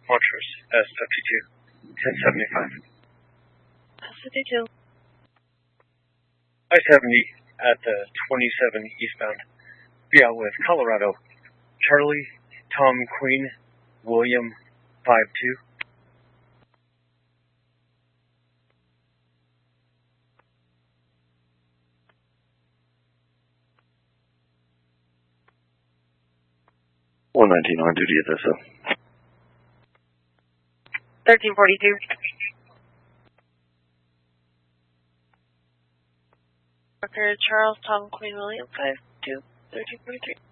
Montrose, S52, 1075. S52. I-70 at the 27 eastbound. Be out with Colorado. Charlie, Tom Queen, William, 52. On duty at this. 1342. Parker, Charles, Tom, Queen, William, 52, 1343.